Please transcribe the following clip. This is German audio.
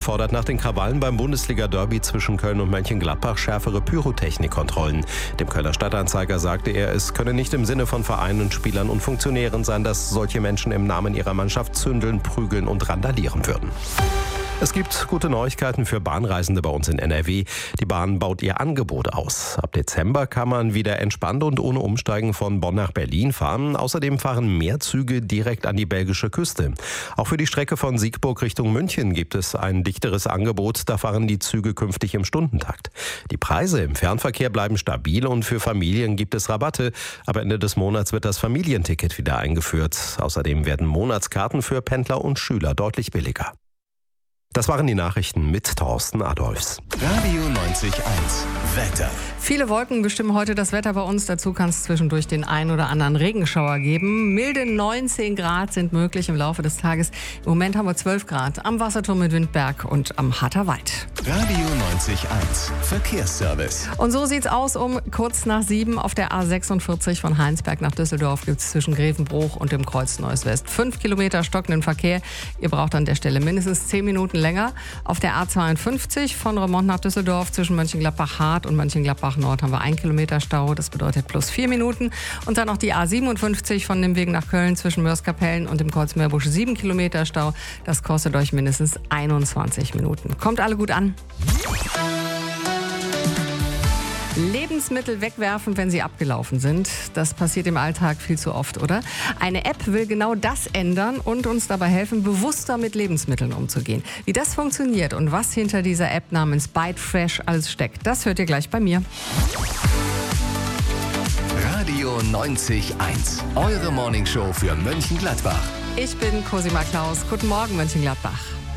fordert nach den Krawallen beim Bundesliga-Derby zwischen Köln und Mönchengladbach schärfere Pyrotechnikkontrollen. Dem Kölner Stadtanzeiger sagte er, es könne nicht im Sinne von Vereinen, Spielern und Funktionären sein, dass solche Menschen im Namen ihrer Mannschaft zündeln, prügeln und randalieren würden. Es gibt gute Neuigkeiten für Bahnreisende bei uns in NRW. Die Bahn baut ihr Angebot aus. Ab Dezember kann man wieder entspannt und ohne Umsteigen von Bonn nach Berlin fahren. Außerdem fahren mehr Züge direkt an die belgische Küste. Auch für die Strecke von Siegburg Richtung München gibt es ein dichteres Angebot. Da fahren die Züge künftig im Stundentakt. Die Preise im Fernverkehr bleiben stabil und für Familien gibt es Rabatte. Ab Ende des Monats wird das Familienticket wieder eingeführt. Außerdem werden Monatskarten für Pendler und Schüler deutlich billiger. Das waren die Nachrichten mit Thorsten Adolfs. Radio 90.1 Wetter. Viele Wolken bestimmen heute das Wetter bei uns. Dazu kann es zwischendurch den ein oder anderen Regenschauer geben. Milde 19 Grad sind möglich im Laufe des Tages. Im Moment haben wir 12 Grad am Wasserturm in Windberg und am Hatterwald. Radio 90.1 Verkehrsservice. Und so sieht's aus um kurz nach 7 auf der A46 von Heinsberg nach Düsseldorf gibt es zwischen Grevenbruch und dem Kreuz Neues West 5 Kilometer stockenden Verkehr. Ihr braucht an der Stelle mindestens 10 Minuten länger. Auf der A52 von Remont nach Düsseldorf zwischen Mönchengladbach-Hart und Mönchengladbach-Nord haben wir 1 Kilometer Stau. Das bedeutet plus 4 Minuten. Und dann noch die A57 von dem Weg nach Köln zwischen Mörs-Kapellen und dem Kreuz Meerbusch 7 Kilometer Stau. Das kostet euch mindestens 21 Minuten. Kommt alle gut an. Lebensmittel wegwerfen, wenn sie abgelaufen sind. Das passiert im Alltag viel zu oft, oder? Eine App will genau das ändern und uns dabei helfen, bewusster mit Lebensmitteln umzugehen. Wie das funktioniert und was hinter dieser App namens BiteFresh alles steckt, das hört ihr gleich bei mir. Radio 90.1, eure Morningshow für Mönchengladbach. Ich bin Cosima Klaus. Guten Morgen, Mönchengladbach.